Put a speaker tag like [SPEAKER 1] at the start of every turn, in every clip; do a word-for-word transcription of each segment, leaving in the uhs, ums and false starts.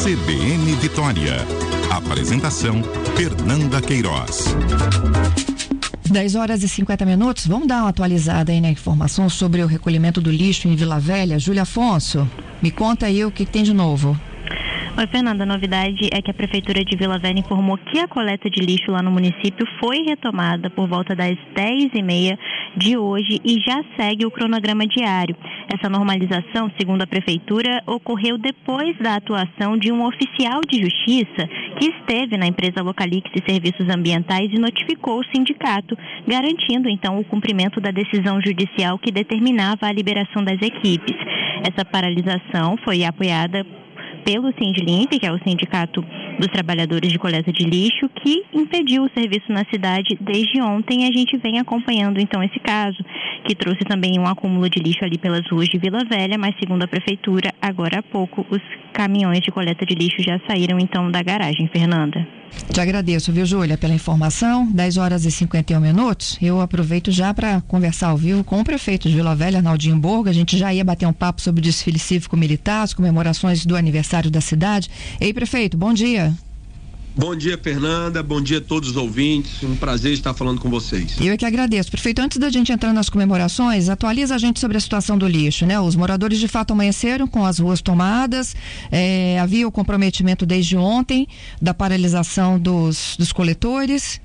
[SPEAKER 1] C B N Vitória. Apresentação, Fernanda Queiroz.
[SPEAKER 2] dez horas e cinquenta minutos. Vamos dar uma atualizada aí na informação sobre o recolhimento do lixo em Vila Velha. Júlia Afonso, me conta aí o que, que tem de novo.
[SPEAKER 3] Oi, Fernanda, a novidade é que a Prefeitura de Vila Velha informou que a coleta de lixo lá no município foi retomada por volta das dez e meia de hoje e já segue o cronograma diário. Essa normalização, segundo a Prefeitura, ocorreu depois da atuação de um oficial de justiça que esteve na empresa Localix de Serviços Ambientais e notificou o sindicato, garantindo então o cumprimento da decisão judicial que determinava a liberação das equipes. Essa paralisação foi apoiada pelo Sindlimp, que é o Sindicato dos Trabalhadores de Coleta de Lixo, que impediu o serviço na cidade desde ontem. A gente vem acompanhando então esse caso, que trouxe também um acúmulo de lixo ali pelas ruas de Vila Velha, mas segundo a Prefeitura, agora há pouco os caminhões de coleta de lixo já saíram então da garagem, Fernanda.
[SPEAKER 2] Te agradeço, viu, Júlia, pela informação. dez horas e cinquenta e um minutos. Eu aproveito já para conversar ao vivo com o prefeito de Vila Velha, Arnaldinho Borgo. A gente já ia bater um papo sobre o desfile cívico-militar, as comemorações do aniversário da cidade. Ei, prefeito, bom dia.
[SPEAKER 4] Bom dia, Fernanda. Bom dia a todos os ouvintes. Um prazer estar falando com vocês.
[SPEAKER 2] Eu é que agradeço. Prefeito, antes da gente entrar nas comemorações, atualiza a gente sobre a situação do lixo, né? Os moradores de fato amanheceram com as ruas tomadas, é, havia o comprometimento desde ontem da paralisação dos, dos coletores.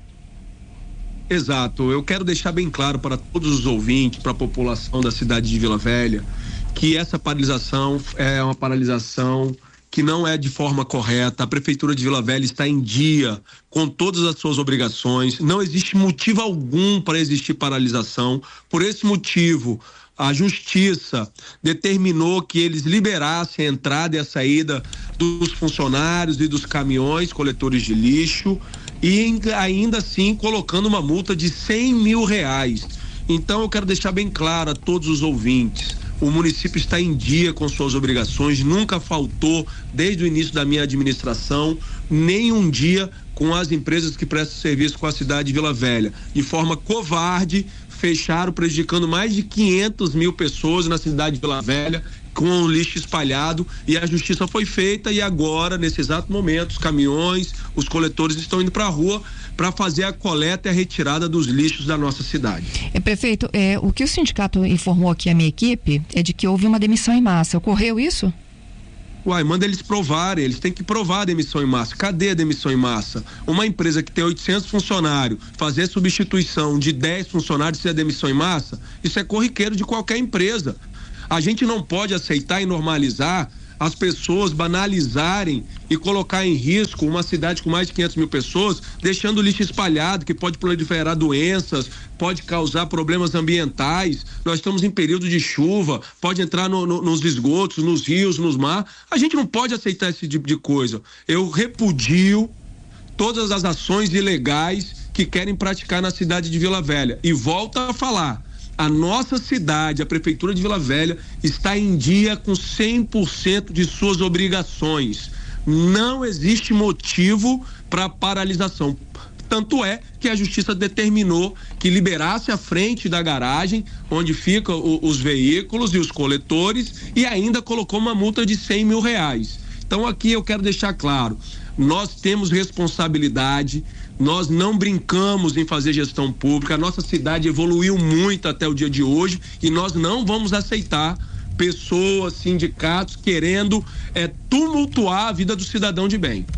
[SPEAKER 4] Exato. Eu quero deixar bem claro para todos os ouvintes, para a população da cidade de Vila Velha, que essa paralisação é uma paralisação que não é de forma correta. A Prefeitura de Vila Velha está em dia com todas as suas obrigações. Não existe motivo algum para existir paralisação. Por esse motivo, a Justiça determinou que eles liberassem a entrada e a saída dos funcionários e dos caminhões coletores de lixo e ainda assim colocando uma multa de cem mil reais. Então eu quero deixar bem claro a todos os ouvintes: o município está em dia com suas obrigações, nunca faltou, desde o início da minha administração, nem um dia com as empresas que prestam serviço com a cidade de Vila Velha. De forma covarde, fecharam, prejudicando mais de quinhentas mil pessoas na cidade de Vila Velha, com o lixo espalhado, e a justiça foi feita e agora, nesse exato momento, os caminhões, os coletores estão indo para a rua para fazer a coleta e a retirada dos lixos da nossa cidade.
[SPEAKER 2] É, prefeito, é, o que o sindicato informou aqui à minha equipe é de que houve uma demissão em massa. Ocorreu isso?
[SPEAKER 4] Uai, manda eles provarem, eles têm que provar a demissão em massa. Cadê a demissão em massa? Uma empresa que tem oitocentos funcionários, fazer substituição de dez funcionários se é demissão em massa, isso é corriqueiro de qualquer empresa. A gente não pode aceitar e normalizar as pessoas banalizarem e colocar em risco uma cidade com mais de quinhentas mil pessoas, deixando lixo espalhado, que pode proliferar doenças, pode causar problemas ambientais. Nós estamos em período de chuva, pode entrar no, no, nos esgotos, nos rios, nos mar. A gente não pode aceitar esse tipo de coisa. Eu repudio todas as ações ilegais que querem praticar na cidade de Vila Velha. E volto a falar: a nossa cidade, a Prefeitura de Vila Velha, está em dia com cem por cento de suas obrigações. Não existe motivo para paralisação. Tanto é que a Justiça determinou que liberasse a frente da garagem, onde ficam os veículos e os coletores, e ainda colocou uma multa de cem mil reais. Então aqui eu quero deixar claro: nós temos responsabilidade, nós não brincamos em fazer gestão pública, a nossa cidade evoluiu muito até o dia de hoje e nós não vamos aceitar pessoas, sindicatos querendo é, tumultuar a vida do cidadão de bem.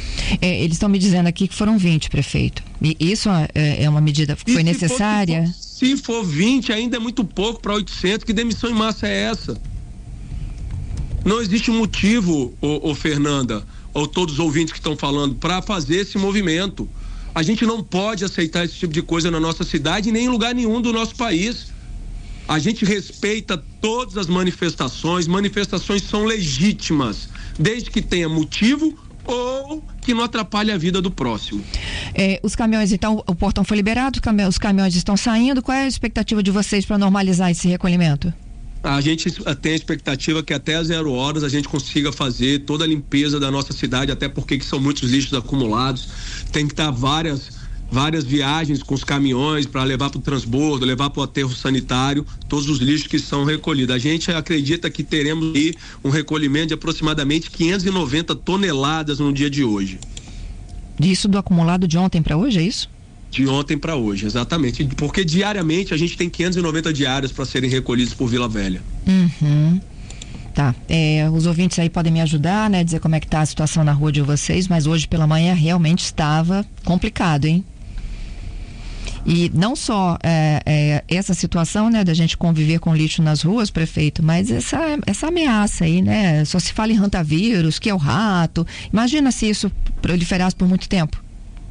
[SPEAKER 2] É, eles estão me dizendo aqui que foram vinte, prefeito. E isso é, é uma medida que foi necessária?
[SPEAKER 4] For, se, for, se for vinte, ainda é muito pouco para oitocentos. Que demissão em massa é essa? Não existe um motivo, ô, ô Fernanda, ou todos os ouvintes que estão falando, para fazer esse movimento. A gente não pode aceitar esse tipo de coisa na nossa cidade e nem em lugar nenhum do nosso país. A gente respeita todas as manifestações, manifestações são legítimas, desde que tenha motivo ou que não atrapalhe a vida do próximo.
[SPEAKER 2] É, os caminhões, então, o portão foi liberado, os caminhões estão saindo. Qual é a expectativa de vocês para normalizar esse recolhimento?
[SPEAKER 4] A gente tem a expectativa que até às zero horas a gente consiga fazer toda a limpeza da nossa cidade, até porque que são muitos lixos acumulados. Tem que estar várias várias viagens com os caminhões para levar para o transbordo, levar para o aterro sanitário, todos os lixos que são recolhidos. A gente acredita que teremos aí um recolhimento de aproximadamente quinhentas e noventa toneladas no dia de hoje.
[SPEAKER 2] Isso do acumulado de ontem para hoje, é isso?
[SPEAKER 4] De ontem para hoje, exatamente. Porque diariamente a gente tem quinhentas e noventa diárias para serem recolhidos por Vila Velha.
[SPEAKER 2] Uhum. Tá, é, os ouvintes aí podem me ajudar, né, dizer como é que tá a situação na rua de vocês, mas hoje pela manhã realmente estava complicado, hein? E não só é, é, essa situação, né, da gente conviver com lixo nas ruas, prefeito, mas essa, essa ameaça aí, né, só se fala em rantavírus, que é o rato, imagina se isso proliferasse por muito tempo.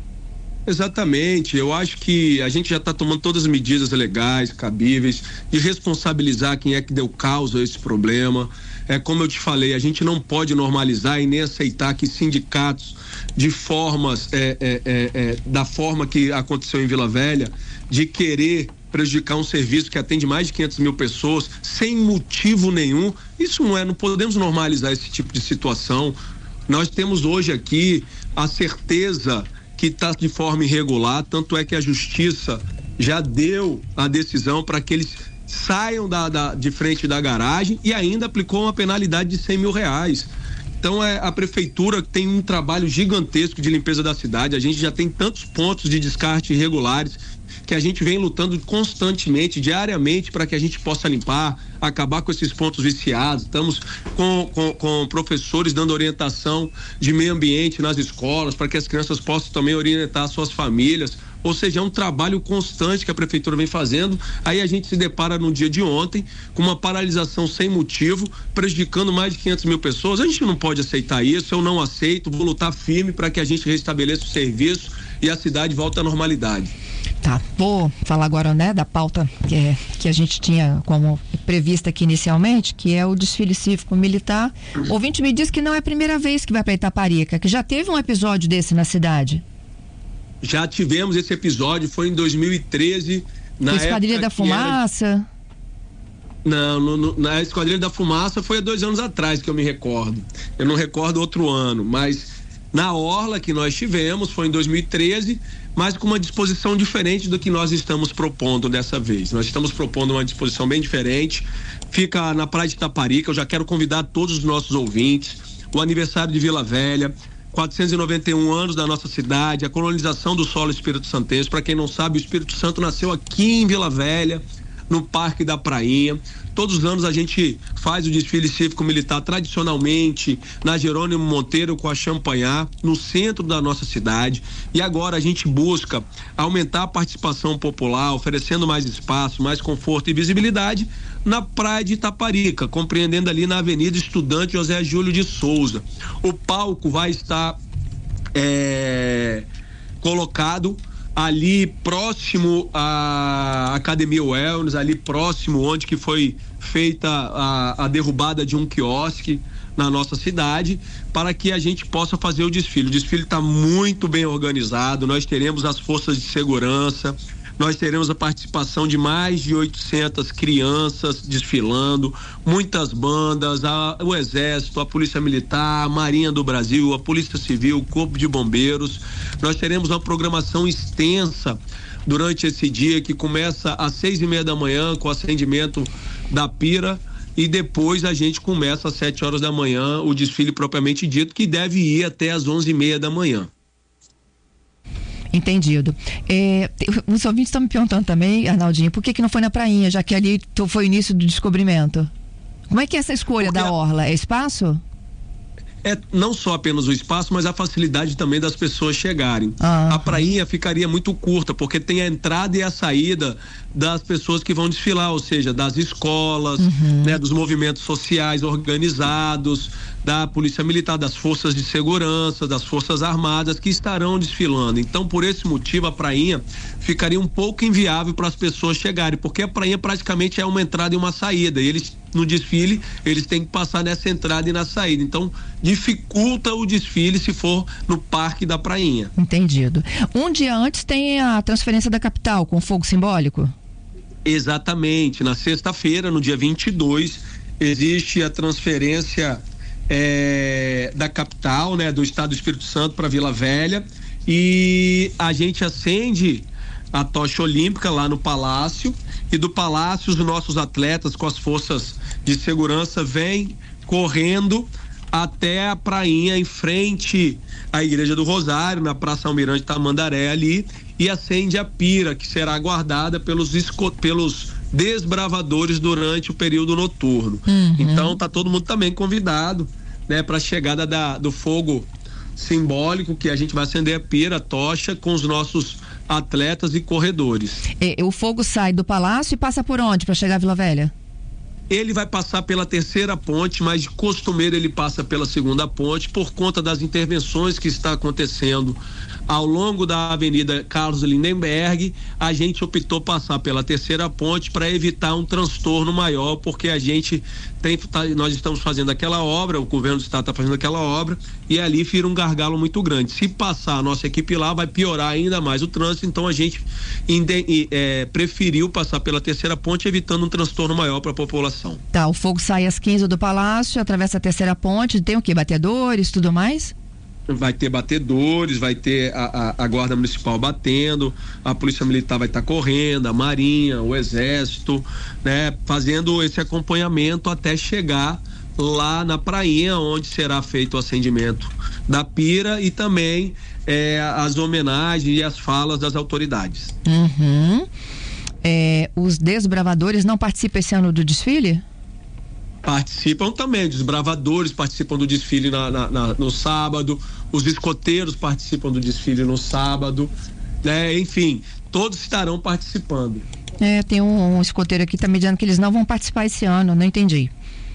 [SPEAKER 4] Exatamente, eu acho que a gente já está tomando todas as medidas legais, cabíveis, de responsabilizar quem é que deu causa a esse problema. É como eu te falei, a gente não pode normalizar e nem aceitar que sindicatos, de formas, é, é, é, é, da forma que aconteceu em Vila Velha, de querer prejudicar um serviço que atende mais de quinhentas mil pessoas, sem motivo nenhum, isso não é, não podemos normalizar esse tipo de situação. Nós temos hoje aqui a certeza que está de forma irregular, tanto é que a justiça já deu a decisão para que eles saiam da, da, de frente da garagem e ainda aplicou uma penalidade de cem mil reais. Então é, a prefeitura tem um trabalho gigantesco de limpeza da cidade, a gente já tem tantos pontos de descarte irregulares que a gente vem lutando constantemente, diariamente, para que a gente possa limpar, acabar com esses pontos viciados. Estamos com, com, com professores dando orientação de meio ambiente nas escolas, para que as crianças possam também orientar suas famílias. Ou seja, é um trabalho constante que a prefeitura vem fazendo. Aí a gente se depara no dia de ontem com uma paralisação sem motivo, prejudicando mais de quinhentas mil pessoas. A gente não pode aceitar isso, eu não aceito, vou lutar firme para que a gente restabeleça o serviço e a cidade volte à normalidade.
[SPEAKER 2] Tá, vou falar agora, né, da pauta que, é, que a gente tinha como prevista aqui inicialmente, que é o desfile cívico-militar. O ouvinte me diz que não é a primeira vez que vai para Itaparica, que já teve um episódio desse na cidade.
[SPEAKER 4] Já tivemos esse episódio, foi em dois mil e treze. Na
[SPEAKER 2] Esquadrilha da Fumaça?
[SPEAKER 4] Era... Não, no, no, na Esquadrilha da Fumaça foi há dois anos atrás que eu me recordo. Eu não recordo outro ano, mas na orla que nós tivemos foi em dois mil e treze, mas com uma disposição diferente do que nós estamos propondo dessa vez. Nós estamos propondo uma disposição bem diferente. Fica na Praia de Itaparica. Eu já quero convidar todos os nossos ouvintes. O aniversário de Vila Velha, quatrocentos e noventa e um anos da nossa cidade, a colonização do solo Espírito Santense. Para quem não sabe, o Espírito Santo nasceu aqui em Vila Velha, no Parque da Prainha. Todos os anos a gente faz o desfile cívico-militar tradicionalmente na Jerônimo Monteiro com a Champanhar, no centro da nossa cidade. E agora a gente busca aumentar a participação popular, oferecendo mais espaço, mais conforto e visibilidade na Praia de Itaparica, compreendendo ali na Avenida Estudante José Júlio de Souza. O palco vai estar é, colocado ali próximo à Academia Wellness, ali próximo onde que foi feita a, a derrubada de um quiosque na nossa cidade, para que a gente possa fazer o desfile. O desfile está muito bem organizado, nós teremos as forças de segurança, nós teremos a participação de mais de oitocentas crianças desfilando, muitas bandas, a, o Exército, a Polícia Militar, a Marinha do Brasil, a Polícia Civil, o Corpo de Bombeiros. Nós teremos uma programação extensa durante esse dia, que começa às seis e meia da manhã com o acendimento da pira, e depois a gente começa às sete horas da manhã o desfile propriamente dito, que deve ir até às onze e meia da manhã.
[SPEAKER 2] Entendido. É, os ouvintes estão me perguntando também, Arnaldinho, por que que não foi na prainha, já que ali foi o início do descobrimento? Como é que é essa escolha Porque da orla? É espaço?
[SPEAKER 4] É não só apenas o espaço, mas a facilidade também das pessoas chegarem.
[SPEAKER 2] Ah,
[SPEAKER 4] a prainha ficaria muito curta, porque tem a entrada e a saída das pessoas que vão desfilar, ou seja, das escolas,
[SPEAKER 2] uhum.
[SPEAKER 4] né, dos movimentos sociais organizados, da Polícia Militar, das forças de segurança, das forças armadas que estarão desfilando. Então, por esse motivo, a prainha ficaria um pouco inviável para as pessoas chegarem, porque a prainha praticamente é uma entrada e uma saída, e eles, no desfile, eles têm que passar nessa entrada e na saída. Então, dificulta o desfile se for no Parque da Prainha.
[SPEAKER 2] Entendido. Um dia antes tem a transferência da capital com fogo simbólico?
[SPEAKER 4] Exatamente. Na sexta-feira, no dia vinte e dois, existe a transferência É, da capital, né, do estado do Espírito Santo para Vila Velha, e a gente acende a tocha olímpica lá no Palácio, e do Palácio os nossos atletas com as forças de segurança vêm correndo até a prainha em frente à Igreja do Rosário, na Praça Almirante Tamandaré ali, e acende a pira, que será guardada pelos, pelos desbravadores durante o período noturno. Uhum. Então tá todo mundo também convidado, né, para a chegada da, do fogo simbólico, que a gente vai acender a pira, a tocha, com os nossos atletas e corredores.
[SPEAKER 2] E, o fogo sai do Palácio e passa por onde para chegar à Vila Velha?
[SPEAKER 4] Ele vai passar pela terceira ponte, mas de costumeiro ele passa pela segunda ponte, por conta das intervenções que está acontecendo ao longo da Avenida Carlos Lindenberg. A gente optou passar pela terceira ponte para evitar um transtorno maior, porque a gente tem, tá, nós estamos fazendo aquela obra, o governo do estado está fazendo aquela obra, e ali vira um gargalo muito grande. Se passar a nossa equipe lá, vai piorar ainda mais o trânsito, então a gente inde, é, preferiu passar pela terceira ponte, evitando um transtorno maior para a população.
[SPEAKER 2] Tá, o fogo sai às quinze do Palácio, atravessa a terceira ponte, tem o quê? Batedores, tudo mais?
[SPEAKER 4] Vai ter batedores, vai ter a, a, a Guarda Municipal batendo, a Polícia Militar vai estar tá correndo, a Marinha, o Exército, né, fazendo esse acompanhamento até chegar lá na prainha, onde será feito o acendimento da pira e também é, as homenagens e as falas das autoridades.
[SPEAKER 2] Uhum. É, os desbravadores não participam esse ano do desfile?
[SPEAKER 4] Participam também, os desbravadores participam do desfile na, na, na, no sábado, os escoteiros participam do desfile no sábado, né? Enfim, todos estarão participando.
[SPEAKER 2] É, tem um, um escoteiro aqui que tá me dizendo que eles não vão participar esse ano, não entendi.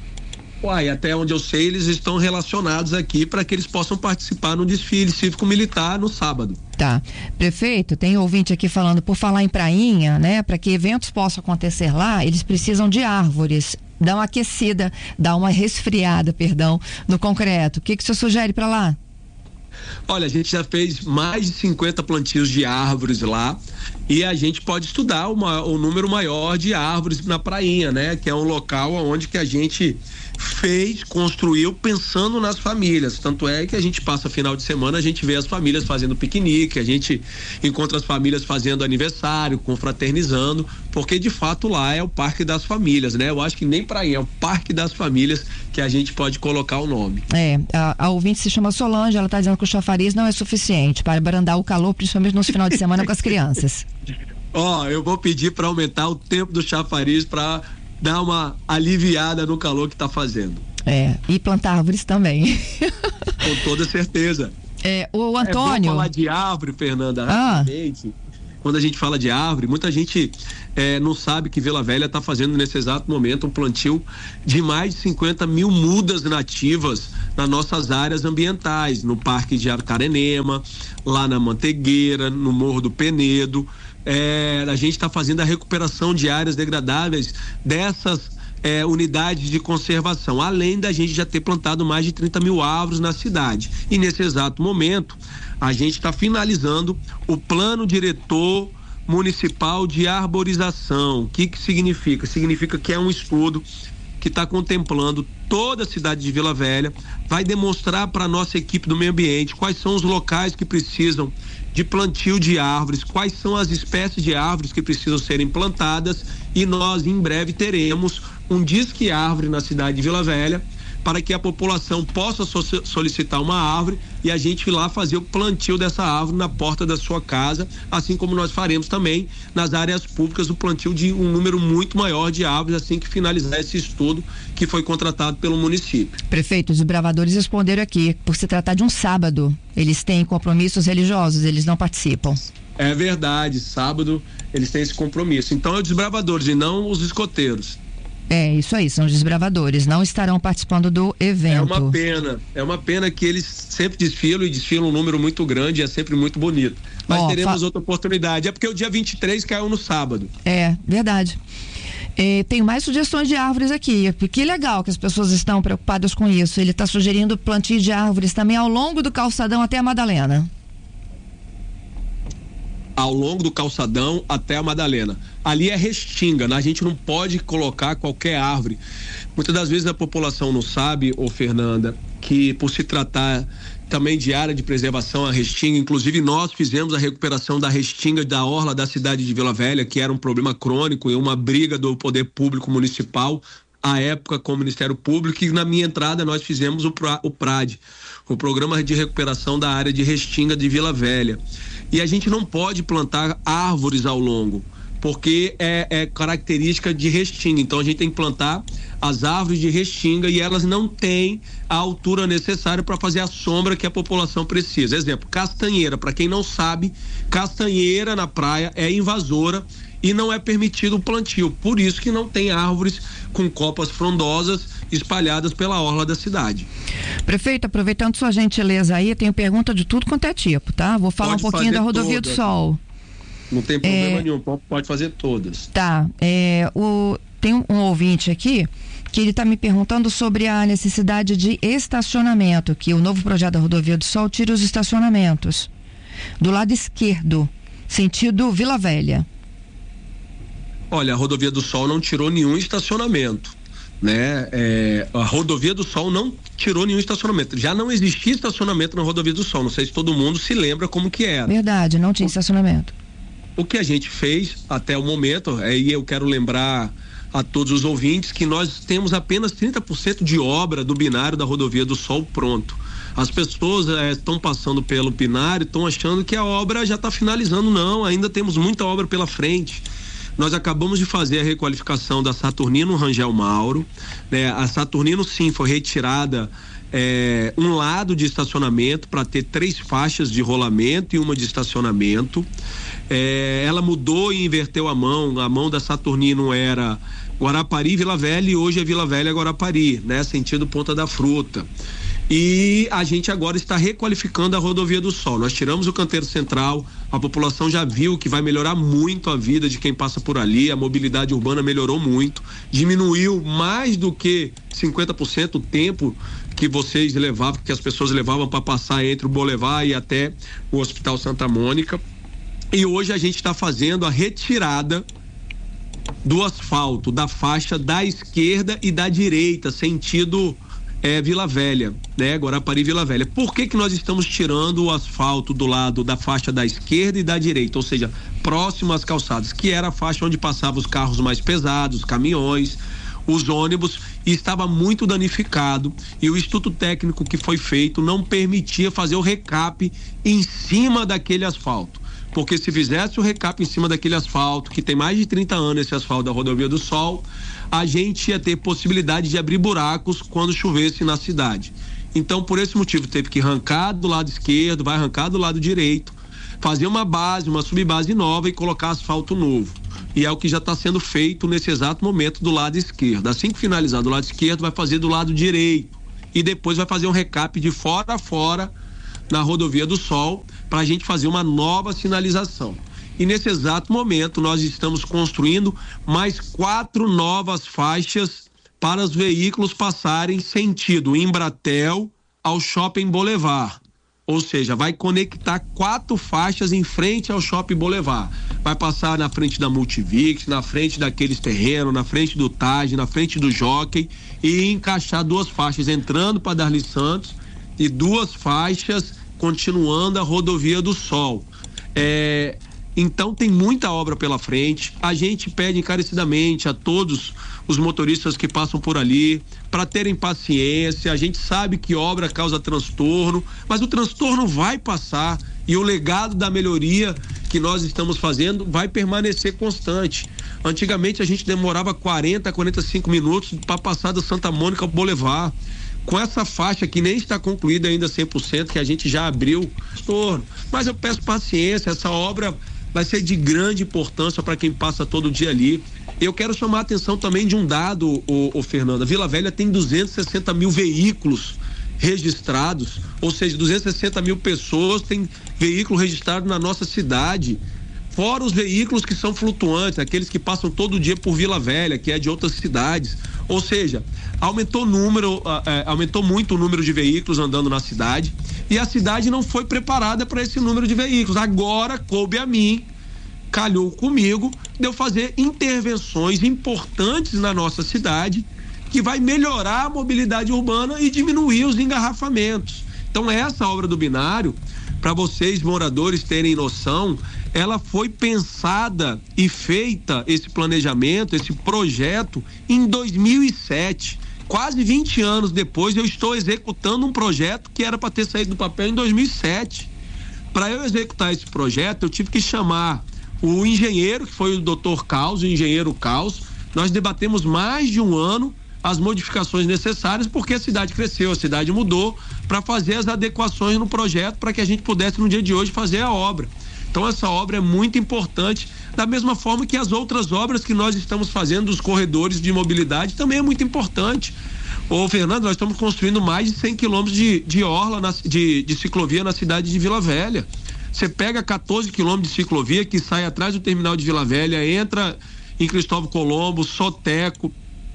[SPEAKER 4] Uai, até onde eu sei, eles estão relacionados aqui para que eles possam participar no desfile cívico-militar no sábado.
[SPEAKER 2] Tá. Prefeito, tem ouvinte aqui falando, por falar em prainha, né? Para que eventos possam acontecer lá, eles precisam de árvores. Dá uma aquecida, dá uma resfriada, perdão, no concreto. O que que o senhor sugere para lá?
[SPEAKER 4] Olha, a gente já fez mais de cinquenta plantios de árvores lá e a gente pode estudar uma, o número maior de árvores na prainha, né? Que é um local onde que a gente fez, construiu pensando nas famílias. Tanto é que a gente passa final de semana, a gente vê as famílias fazendo piquenique, a gente encontra as famílias fazendo aniversário, confraternizando, porque de fato lá é o Parque das Famílias, né? Eu acho que nem prainha, é o Parque das Famílias que a gente pode colocar o nome.
[SPEAKER 2] É, a, a ouvinte se chama Solange, ela está dizendo que o chafariz não é suficiente para abrandar o calor, principalmente nos finais de semana com as crianças.
[SPEAKER 4] Ó, oh, eu vou pedir para aumentar o tempo do chafariz para dar uma aliviada no calor que está fazendo.
[SPEAKER 2] É, e plantar árvores também.
[SPEAKER 4] Com toda certeza.
[SPEAKER 2] É, o Antônio.
[SPEAKER 4] É bom falar de árvore, Fernanda,
[SPEAKER 2] ah.
[SPEAKER 4] rapidamente. Quando a gente fala de árvore, muita gente é, não sabe que Vila Velha está fazendo nesse exato momento um plantio de mais de cinquenta mil mudas nativas nas nossas áreas ambientais, no Parque de Arcarenema, lá na Mantegueira, no Morro do Penedo. É, a gente está fazendo a recuperação de áreas degradáveis dessas é, unidades de conservação, além da gente já ter plantado mais de trinta mil árvores na cidade. E nesse exato momento, a gente está finalizando o plano diretor municipal de arborização. O que que significa? Significa que é um estudo que está contemplando toda a cidade de Vila Velha, vai demonstrar para a nossa equipe do meio ambiente quais são os locais que precisam de plantio de árvores, quais são as espécies de árvores que precisam serem plantadas, e nós em breve teremos um Disque Árvore na cidade de Vila Velha, para que a população possa so- solicitar uma árvore e a gente ir lá fazer o plantio dessa árvore na porta da sua casa, assim como nós faremos também nas áreas públicas o plantio de um número muito maior de árvores assim que finalizar esse estudo que foi contratado pelo município.
[SPEAKER 2] Prefeito, os bravadores responderam aqui, por se tratar de um sábado, eles têm compromissos religiosos, eles não participam.
[SPEAKER 4] É verdade, sábado eles têm esse compromisso. Então é os desbravadores e não os escoteiros.
[SPEAKER 2] É, isso aí, são os desbravadores, não estarão participando do evento.
[SPEAKER 4] É uma pena, é uma pena que eles sempre desfilam e desfilam um número muito grande, é sempre muito bonito. Mas oh, teremos fa... outra oportunidade, é porque o dia vinte e três caiu no sábado.
[SPEAKER 2] É, verdade. É, tem mais sugestões de árvores aqui, que legal que as pessoas estão preocupadas com isso. Ele está sugerindo plantio de árvores também ao longo do calçadão até a Madalena.
[SPEAKER 4] Ao longo do calçadão até a Madalena. Ali é restinga, né? A gente não pode colocar qualquer árvore. Muitas das vezes a população não sabe, ô Fernanda, que, por se tratar também de área de preservação, a Restinga, inclusive nós fizemos a recuperação da Restinga da orla da cidade de Vila Velha, que era um problema crônico e uma briga do poder público municipal, à época com o Ministério Público, e na minha entrada nós fizemos o, pra, o PRAD, o Programa de Recuperação da Área de Restinga de Vila Velha. E a gente não pode plantar árvores ao longo, porque é, é característica de Restinga. Então a gente tem que plantar as árvores de Restinga e elas não têm a altura necessária para fazer a sombra que a população precisa. Exemplo, castanheira. Para quem não sabe, castanheira na praia é invasora e não é permitido o plantio. Por isso que não tem árvores com copas frondosas espalhadas pela orla da cidade.
[SPEAKER 2] Prefeito, aproveitando sua gentileza aí, tenho pergunta de tudo quanto é tipo, tá? Vou falar pode um pouquinho da Rodovia toda. do Sol.
[SPEAKER 4] Não tem problema
[SPEAKER 2] é...
[SPEAKER 4] nenhum, pode fazer todas.
[SPEAKER 2] Tá, é, o, tem um, um ouvinte aqui que ele está me perguntando sobre a necessidade de estacionamento, que o novo projeto da Rodovia do Sol tira os estacionamentos do lado esquerdo, sentido Vila Velha.
[SPEAKER 4] Olha, a Rodovia do Sol não tirou nenhum estacionamento, né? É, a Rodovia do Sol não tirou nenhum estacionamento. Já não existia estacionamento na Rodovia do Sol. Não sei se todo mundo se lembra como que era.
[SPEAKER 2] Verdade, não tinha estacionamento.
[SPEAKER 4] O que a gente fez até o momento, aí eu quero lembrar a todos os ouvintes que nós temos apenas trinta por cento de obra do binário da Rodovia do Sol pronto. As pessoas estão é, passando pelo binário, estão achando que a obra já está finalizando. Não, ainda temos muita obra pela frente. Nós acabamos de fazer a requalificação da Saturnino Rangel Mauro, né? A Saturnino sim foi retirada é, um lado de estacionamento para ter três faixas de rolamento e uma de estacionamento. É, ela mudou e inverteu a mão. A mão da Saturnino era Guarapari, Vila Velha, e hoje é Vila Velha, Guarapari, né? Sentido Ponta da Fruta. E a gente agora está requalificando a Rodovia do Sol. Nós tiramos o canteiro central, a população já viu que vai melhorar muito a vida de quem passa por ali, a mobilidade urbana melhorou muito, diminuiu mais do que cinquenta por cento o tempo que vocês levavam, que as pessoas levavam para passar entre o Boulevard e até o Hospital Santa Mônica. E hoje a gente está fazendo a retirada do asfalto, da faixa da esquerda e da direita, sentido É, Vila Velha, né? Guarapari, Vila Velha. Por que que nós estamos tirando o asfalto do lado da faixa da esquerda e da direita, ou seja, próximo às calçadas, que era a faixa onde passavam os carros mais pesados, os caminhões, os ônibus, e estava muito danificado, e o estudo técnico que foi feito não permitia fazer o recap em cima daquele asfalto. Porque se fizesse o recap em cima daquele asfalto, que tem mais de trinta anos esse asfalto da Rodovia do Sol, a gente ia ter possibilidade de abrir buracos quando chovesse na cidade. Então, por esse motivo, teve que arrancar do lado esquerdo, vai arrancar do lado direito, fazer uma base, uma subbase nova e colocar asfalto novo. E é o que já está sendo feito nesse exato momento do lado esquerdo. Assim que finalizar do lado esquerdo, vai fazer do lado direito. E depois vai fazer um recap de fora a fora na Rodovia do Sol, para a gente fazer uma nova sinalização. E nesse exato momento nós estamos construindo mais quatro novas faixas para os veículos passarem sentido Embratel ao Shopping Boulevard. Ou seja, vai conectar quatro faixas em frente ao Shopping Boulevard. Vai passar na frente da Multivix, na frente daqueles terrenos, na frente do Taj, na frente do Jockey, e encaixar duas faixas entrando para Darli Santos e duas faixas continuando a Rodovia do Sol. É, então tem muita obra pela frente. A gente pede encarecidamente a todos os motoristas que passam por ali para terem paciência. A gente sabe que obra causa transtorno, mas o transtorno vai passar e o legado da melhoria que nós estamos fazendo vai permanecer constante. Antigamente a gente demorava quarenta, quarenta e cinco minutos para passar da Santa Mônica ao Boulevard. Com essa faixa que nem está concluída ainda cem por cento, que a gente já abriu, transtorno. Mas eu peço paciência, essa obra vai ser de grande importância para quem passa todo dia ali. Eu quero chamar a atenção também de um dado, o, o Fernanda. Vila Velha tem duzentos e sessenta mil veículos registrados, ou seja, duzentos e sessenta mil pessoas têm veículo registrado na nossa cidade. Fora os veículos que são flutuantes, aqueles que passam todo dia por Vila Velha, que é de outras cidades. Ou seja, aumentou o número, é, aumentou muito o número de veículos andando na cidade, e a cidade não foi preparada para esse número de veículos. Agora coube a mim, calhou comigo, de eu fazer intervenções importantes na nossa cidade, que vai melhorar a mobilidade urbana e diminuir os engarrafamentos. Então essa obra do binário, para vocês moradores terem noção, ela foi pensada e feita, esse planejamento, esse projeto, em dois mil e sete. Quase vinte anos depois, eu estou executando um projeto que era para ter saído do papel em dois mil e sete. Para eu executar esse projeto, eu tive que chamar o engenheiro, que foi o doutor Caos, o engenheiro Caos. Nós debatemos mais de um ano as modificações necessárias, porque a cidade cresceu, a cidade mudou, para fazer as adequações no projeto, para que a gente pudesse, no dia de hoje, fazer a obra. Então essa obra é muito importante, da mesma forma que as outras obras que nós estamos fazendo dos corredores de mobilidade também é muito importante. Ô Fernando, nós estamos construindo mais de cem quilômetros de, de orla, na, de, de ciclovia na cidade de Vila Velha. Você pega quatorze quilômetros de ciclovia que sai atrás do terminal de Vila Velha, entra em Cristóvão Colombo, Soteco,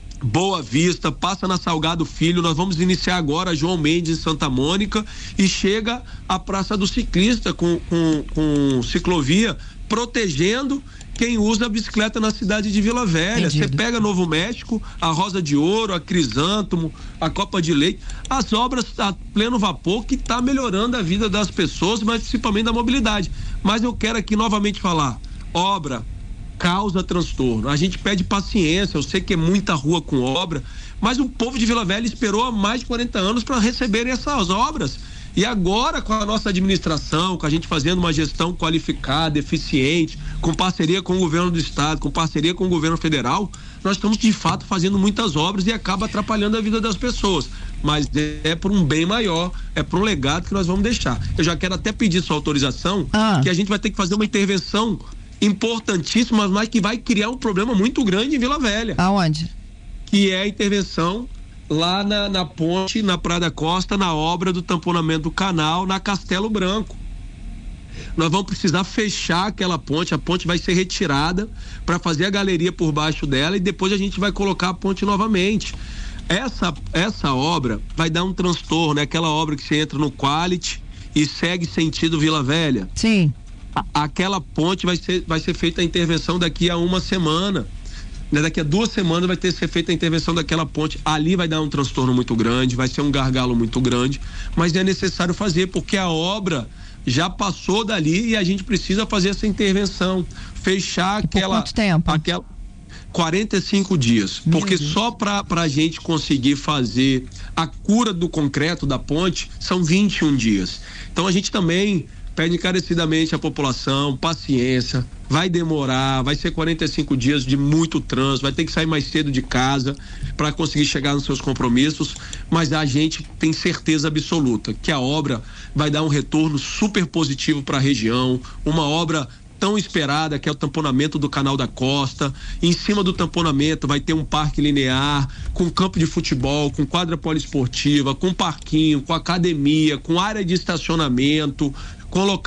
[SPEAKER 4] Boa Vista, passa na Salgado Filho, nós vamos iniciar agora João Mendes em Santa Mônica e chega à Praça do Ciclista com, com, com ciclovia, protegendo quem usa a bicicleta na cidade de Vila Velha. Você pega Novo México, a Rosa de Ouro, a Crisântemo, a Copa de Leite, as obras a pleno vapor que está melhorando a vida das pessoas, mas principalmente da mobilidade. Mas eu quero aqui novamente falar, obra causa transtorno. A gente pede paciência, eu sei que é muita rua com obra, mas o povo de Vila Velha esperou há mais de quarenta anos para receberem essas obras. E agora, com a nossa administração, com a gente fazendo uma gestão qualificada, eficiente, com parceria com o governo do estado, com parceria com o governo federal, nós estamos de fato fazendo muitas obras e acaba atrapalhando a vida das pessoas. Mas é por um bem maior, é por um legado que nós vamos deixar. Eu já quero até pedir sua autorização, ah. que a gente vai ter que fazer uma intervenção importantíssima, mas que vai criar um problema muito grande em Vila Velha.
[SPEAKER 2] Aonde?
[SPEAKER 4] Que é a intervenção lá na, na ponte, na Praia da Costa, na obra do tamponamento do canal, na Castelo Branco. Nós vamos precisar fechar aquela ponte, a ponte vai ser retirada para fazer a galeria por baixo dela e depois a gente vai colocar a ponte novamente. Essa, essa obra vai dar um transtorno, é aquela obra que você entra no Quality e segue sentido Vila Velha.
[SPEAKER 2] Sim.
[SPEAKER 4] Aquela ponte vai ser, vai ser feita a intervenção daqui a uma semana, né? Daqui a duas semanas vai ter que ser feita a intervenção daquela ponte. Ali vai dar um transtorno muito grande, vai ser um gargalo muito grande, mas é necessário fazer porque a obra já passou dali e a gente precisa fazer essa intervenção, fechar
[SPEAKER 2] e por
[SPEAKER 4] aquela,
[SPEAKER 2] quanto tempo?
[SPEAKER 4] aquela quarenta e cinco dias,
[SPEAKER 2] Meu
[SPEAKER 4] porque
[SPEAKER 2] Deus.
[SPEAKER 4] Só para a gente conseguir fazer a cura do concreto da ponte são vinte e um dias. Então a gente também pede encarecidamente à população, paciência, vai demorar, vai ser quarenta e cinco dias de muito trânsito, vai ter que sair mais cedo de casa para conseguir chegar nos seus compromissos, mas a gente tem certeza absoluta que a obra vai dar um retorno super positivo para a região, uma obra tão esperada, que é o tamponamento do Canal da Costa. Em cima do tamponamento vai ter um parque linear, com campo de futebol, com quadra poliesportiva, com parquinho, com academia, com área de estacionamento, com local